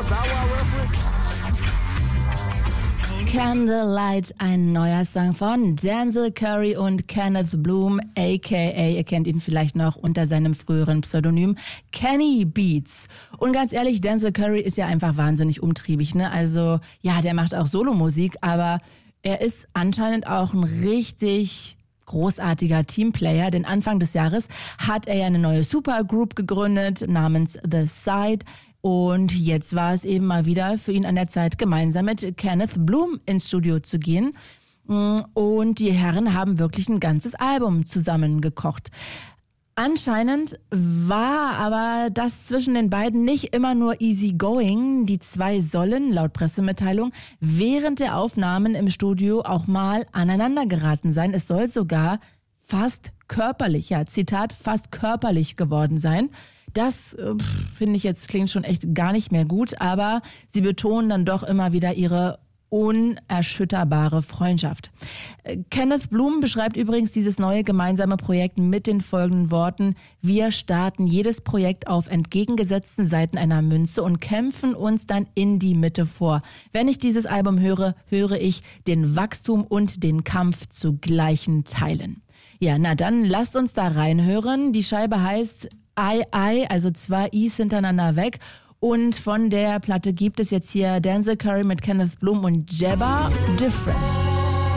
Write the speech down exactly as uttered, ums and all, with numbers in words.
Candlelight, ein neuer Song von Denzel Curry und Kenneth Bloom, aka, ihr kennt ihn vielleicht noch unter seinem früheren Pseudonym Kenny Beats. Und ganz ehrlich, Denzel Curry ist ja einfach wahnsinnig umtriebig, ne? Also, ja, der macht auch Solomusik, aber er ist anscheinend auch ein richtig großartiger Teamplayer, denn Anfang des Jahres hat er ja eine neue Supergroup gegründet namens The Side. Und jetzt war es eben mal wieder für ihn an der Zeit, gemeinsam mit Kenneth Bloom ins Studio zu gehen. Und die Herren haben wirklich ein ganzes Album zusammengekocht. Anscheinend war aber das zwischen den beiden nicht immer nur easy going. Die zwei sollen, laut Pressemitteilung, während der Aufnahmen im Studio auch mal aneinander geraten sein. Es soll sogar fast körperlich, ja, Zitat, fast körperlich geworden sein. Das, finde ich jetzt, klingt schon echt gar nicht mehr gut, aber sie betonen dann doch immer wieder ihre unerschütterbare Freundschaft. Kenneth Bloom beschreibt übrigens dieses neue gemeinsame Projekt mit den folgenden Worten: Wir starten jedes Projekt auf entgegengesetzten Seiten einer Münze und kämpfen uns dann in die Mitte vor. Wenn ich dieses Album höre, höre ich den Wachstum und den Kampf zu gleichen Teilen. Ja, na dann lasst uns da reinhören. Die Scheibe heißt I, I, also zwei I's hintereinander weg. Und von der Platte gibt es jetzt hier Denzel Curry mit Kenneth Bloom und Jabba, Difference.